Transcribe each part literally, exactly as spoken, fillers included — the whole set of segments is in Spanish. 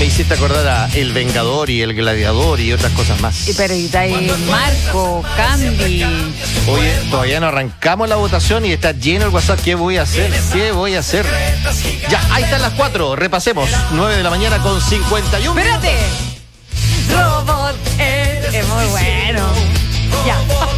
me hiciste acordar a El Vengador y El Gladiador y otras cosas más. Y pero y está ahí Marco, Candy. Oye, todavía no arrancamos la votación y está lleno el WhatsApp. ¿Qué voy a hacer? ¿Qué voy a hacer? Ya, ahí están las cuatro. Repasemos. nueve de la mañana con cincuenta y uno. ¡Espérate! Robot es, es muy bueno. Ya.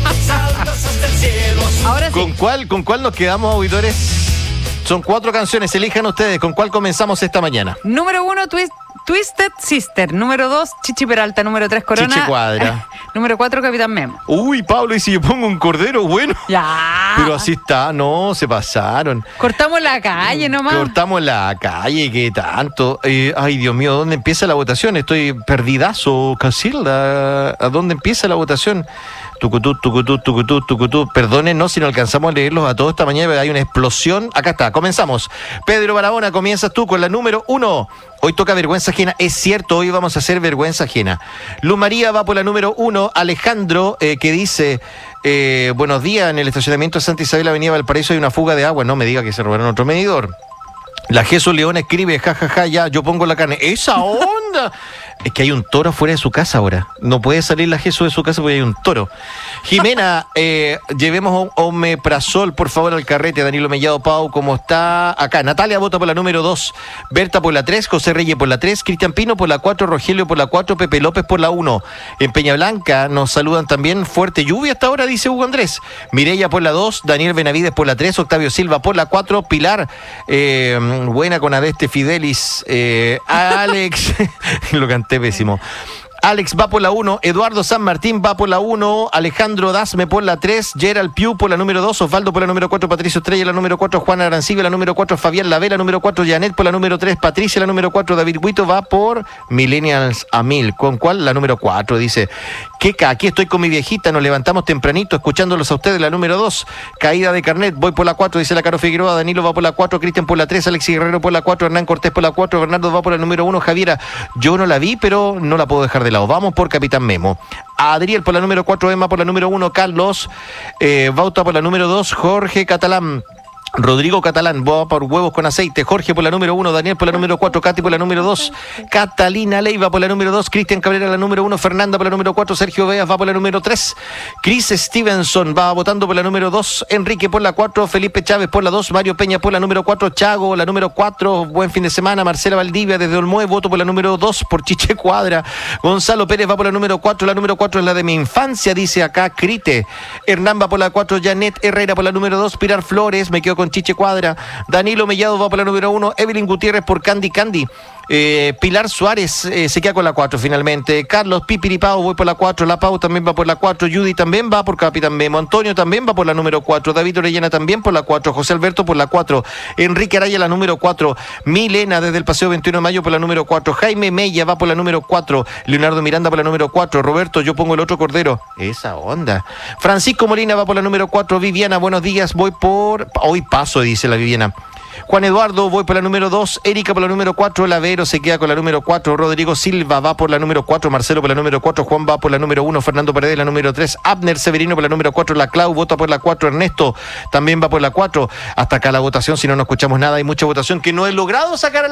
Ahora sí. ¿Con cuál, ¿Con cuál nos quedamos, auditores? Son cuatro canciones. Elijan ustedes. ¿Con cuál comenzamos esta mañana? Número uno, Twist, Twisted Sister. Número dos, Chichi Peralta. Número tres, Corona. Chiche Cuadra. Número cuatro, Capitán Memo. Uy, Pablo, ¿y si yo pongo un cordero? Bueno. Ya. Pero así está, no, se pasaron. Cortamos la calle nomás. Cortamos la calle, ¿qué tanto? Eh, ay, Dios mío, ¿dónde empieza la votación? Estoy perdidazo, Casilda. ¿A dónde empieza la votación? Tucutú, tucutú, tucutú, tucutú. Perdónenos si no alcanzamos a leerlos a todos esta mañana, pero hay una explosión. Acá está, comenzamos. Pedro Barahona, comienzas tú con la número uno. Hoy toca vergüenza ajena. Es cierto, hoy vamos a hacer vergüenza ajena. Luz María va por la número uno. Alejandro, eh, que dice... Eh, buenos días, en el estacionamiento de Santa Isabel, Avenida Valparaíso, hay una fuga de agua. No me diga que se robaron otro medidor. La Jesús León escribe, jajaja, ja, ja, ya, yo pongo la carne. ¡Esa onda! Es que hay un toro fuera de su casa ahora. No puede salir la Jesús de su casa porque hay un toro. Jimena, eh, llevemos omeprazol, por favor, al carrete. Danilo Mellado Pau, ¿cómo está? Acá, Natalia vota por la número dos. Berta por la tres, José Reyes por la tres, Cristian Pino por la cuatro, Rogelio por la cuatro, Pepe López por la uno. En Peña Blanca nos saludan también. Fuerte lluvia hasta ahora, dice Hugo Andrés. Mireya por la dos, Daniel Benavides por la tres, Octavio Silva por la cuatro, Pilar, eh, buena con Adeste Fidelis, eh, Alex, lo canté pésimo. Alex va por la uno, Eduardo San Martín va por la uno, Alejandro Dasme por la tres, Gerald Piu por la número dos, Osvaldo por la número cuatro, Patricio Estrella la número cuatro, Juana Arancibia la número cuatro, Fabián Lavera número cuatro, Janet por la número tres, Patricia la número cuatro, David Huito va por Millennials a mil. ¿Con cuál? La número cuatro, dice. Queca, aquí estoy con mi viejita, nos levantamos tempranito escuchándolos a ustedes, la número dos. Caída de carnet, voy por la cuatro, dice la Caro Figueroa, Danilo va por la cuatro, Cristian por la tres, Alexis Guerrero por la cuatro, Hernán Cortés por la cuatro, Bernardo va por la número uno, Javiera, yo no la vi, pero no la puedo dejar de lado. Vamos por Capitán Memo. Adriel por la número cuatro, Emma por la número uno, Carlos eh, Bauta por la número dos, Jorge Catalán. Rodrigo Catalán va por huevos con aceite, Jorge por la número uno, Daniel por la número cuatro, Katy por la número dos, Catalina Leiva por la número dos, Cristian Cabrera la número uno, Fernanda por la número cuatro, Sergio Veas va por la número tres, Chris Stevenson va votando por la número dos, Enrique por la cuatro, Felipe Chávez por la dos, Mario Peña por la número cuatro, Chago la número cuatro, buen fin de semana, Marcela Valdivia desde Olmué, voto por la número dos, por Chiche Cuadra, Gonzalo Pérez va por la número cuatro, la número cuatro es la de mi infancia, dice acá Crite, Hernán va por la cuatro, Janet Herrera por la número dos, Pilar Flores, me quedo con Chiche Cuadra, Danilo Mellado va por la número uno, Evelyn Gutiérrez por Candy Candy, eh, Pilar Suárez eh, se queda con la cuatro finalmente, Carlos Pipiripao voy por la cuatro, La Pau también va por la cuatro, Judy también va por Capitán Memo, Antonio también va por la número cuatro, David Orellana también por la cuatro, José Alberto por la cuatro, Enrique Araya la número cuatro, Milena desde el Paseo veintiuno de Mayo por la número cuatro, Jaime Mella va por la número cuatro, Leonardo Miranda por la número cuatro, Roberto, yo pongo el otro cordero, esa onda, Francisco Molina va por la número cuatro, Viviana, buenos días, voy por, hoy paso, dice la Viviana. Juan Eduardo, voy por la número dos, Erika por la número cuatro, Lavero se queda con la número cuatro, Rodrigo Silva va por la número cuatro, Marcelo por la número cuatro, Juan va por la número uno, Fernando Paredes la número tres, Abner Severino por la número cuatro, la Clau vota por la cuatro, Ernesto también va por la cuatro. Hasta acá la votación, si no no escuchamos nada, hay mucha votación que no he logrado sacar a la